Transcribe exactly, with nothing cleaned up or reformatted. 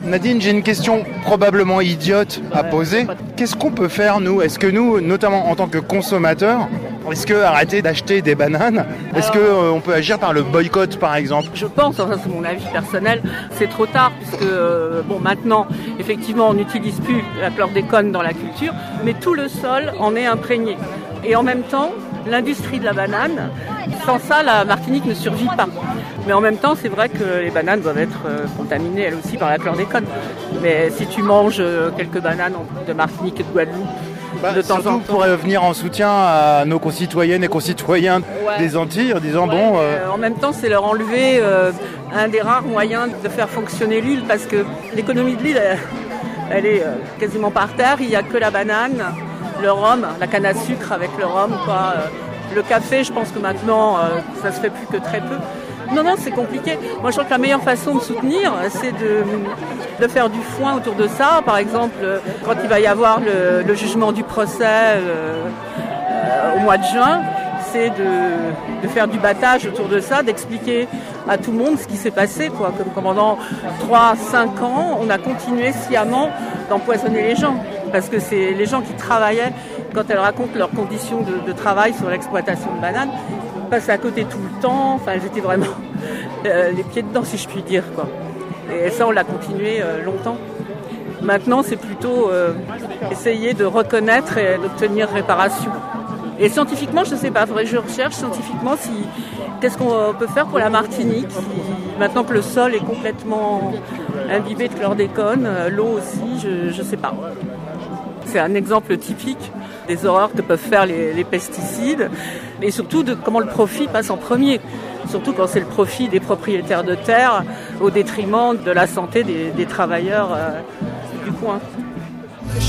Nadine, j'ai une question probablement idiote à poser. Qu'est-ce qu'on peut faire, nous ? Est-ce que nous, notamment en tant que consommateurs, est-ce que arrêter d'acheter des bananes ? Est-ce qu'on euh, peut agir par le boycott, par exemple ? Je pense, enfin c'est mon avis personnel, c'est trop tard, puisque euh, bon maintenant, effectivement, on n'utilise plus la chlordécone dans la culture, mais tout le sol en est imprégné. Et en même temps, l'industrie de la banane, sans ça, la Martinique ne survit pas. Mais en même temps, c'est vrai que les bananes doivent être euh, contaminées, elles aussi, par la chlordécone. Mais si tu manges euh, quelques bananes de Martinique et de Guadeloupe, bah, de temps en temps... pour venir en soutien à nos concitoyennes et concitoyens ouais. des Antilles, en disant ouais, bon... Euh... En même temps, c'est leur enlever euh, un des rares moyens de faire fonctionner l'île, parce que l'économie de l'île, elle, elle est euh, quasiment par terre. Il n'y a que la banane, le rhum, la canne à sucre avec le rhum, quoi. Le café, je pense que maintenant, euh, ça se fait plus que très peu. Non, non, c'est compliqué. Moi, je crois que la meilleure façon de soutenir, c'est de, de faire du foin autour de ça. Par exemple, quand il va y avoir le, le jugement du procès euh, euh, au mois de juin, c'est de, de faire du battage autour de ça, d'expliquer à tout le monde ce qui s'est passé, quoi. Comme pendant trois à cinq ans, on a continué sciemment d'empoisonner les gens. Parce que c'est les gens qui travaillaient, quand elles racontent leurs conditions de, de travail sur l'exploitation de bananes, passaient à côté tout le temps. Enfin, elles étaient vraiment euh, les pieds dedans, si je puis dire, quoi. Et ça, on l'a continué euh, longtemps. Maintenant, c'est plutôt euh, essayer de reconnaître et d'obtenir réparation. Et scientifiquement, je ne sais pas, il faudrait que je recherche scientifiquement si, qu'est-ce qu'on peut faire pour la Martinique, si, maintenant que le sol est complètement imbibé de chlordécone, l'eau aussi, je ne sais pas. C'est un exemple typique des horreurs que peuvent faire les, les pesticides et surtout de comment le profit passe en premier. Surtout quand c'est le profit des propriétaires de terre au détriment de la santé des, des travailleurs euh, du coin.